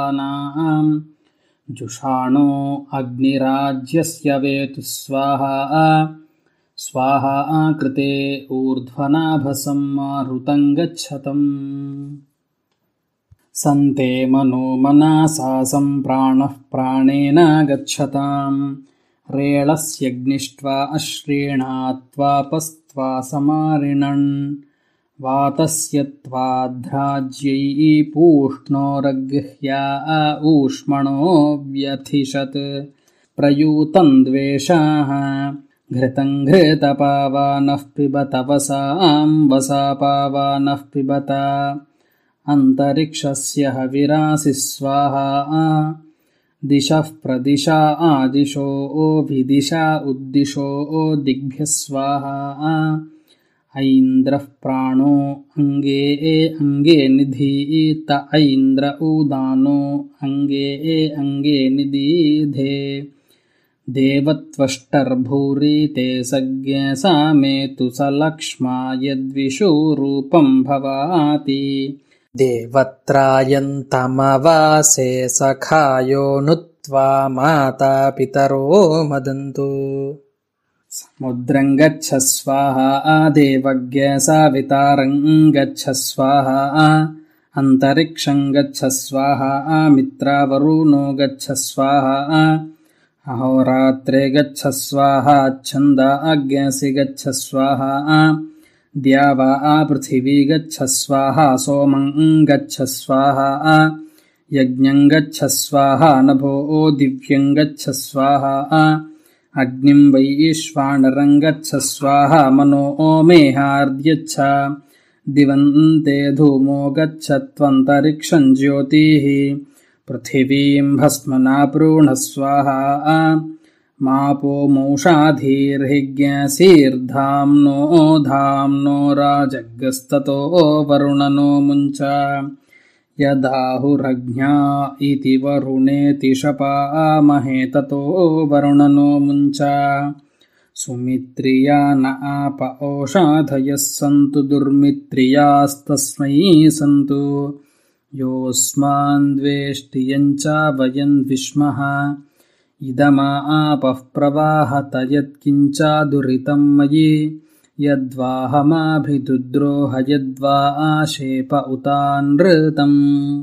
देवानां जुषाणो अग्निराज्यस्य वेतु स्वाहा स्वाहा कृते ऊर्ध्वनाभसं मारुतं गच्छतम् सन्ते मनो मनासासं प्राणः प्राणेन गच्छताम् रेळस्यग्निष्ट्वा अश्रीणात्वापस्त्वा समारिणन् वातस्य त्वाध्राज्यै पूष्णोरगृह्या ऊष्मणो व्यथिषत् प्रयूतं द्वेषाः घृतं घृतपावानः पिबत वसां वसापावानः पिबत अन्तरिक्षस्य हविरासि स्वाहा दिशः प्रदिशा आदिशो विदिशा उद्दिशो दिग्भ्यः स्वाहा ऐन्द्रः प्राणो अङ्गे अङ्गे निधीत ऐन्द्र उदानो अङ्गे अङ्गे निदीधे देवत्वष्टर्भूरि ते सज्ञ सामेतु सलक्ष्मा यद्विषुरूपं भवाति देवत्रायन्तमवासे सखायो नुत्वा माता पितरो मदन्तु समुद्रं गच्छ स्वाहा देवज्ञ सावितारं गच्छ स्वाहा अन्तरिक्षं गच्छ स्वाहा मित्रावरुणो गच्छ स्वाहा अहोरात्रे गच्छ स्वाहा छन्दाज्ञसि गच्छ स्वाहा द्यावा पृथिवी गच्छ स्वाहा सोमं गच्छ स्वाहा यज्ञं गच्छ स्वाहा नभो दिव्यं गच्छ स्वाहा अग्निं वैश्वानरं गच्छ स्वाहा मनो मेहार्द्यच्छ दिवन्ते धूमो गच्छ त्वन्तरिक्षं ज्योतिः पृथिवीं भस्मना प्रूढ स्वाहा मापो मौषाधीर्हिज्ञसीर्धाम्नो धाम्नो राजगस्ततो वरुणनो मुञ्च यदाहुरज्ञा इति वरुणेति शपामहे ततो वरुणनो मुञ्च सुमित्रिया न आप ओषाधयः सन्तु दुर्मित्रियास्तस्मै सन्तु योऽस्मान् द्वेष्टियं च वयं विष्मः इदमापः प्रवाहत यत्किञ्चादुरितं मयि यद्वाहमाभिदुद्रोह यद्वा आशेप उतानृतम्।